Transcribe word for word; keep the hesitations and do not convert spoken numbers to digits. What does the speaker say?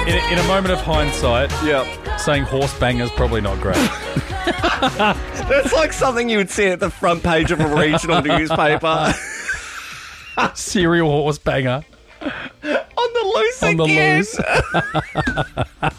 in, in a moment of hindsight, Yeah. saying horse banger's probably not great. That's like something you would see at the front page of a regional newspaper. Serial horse banger. On the loose On the again. loose.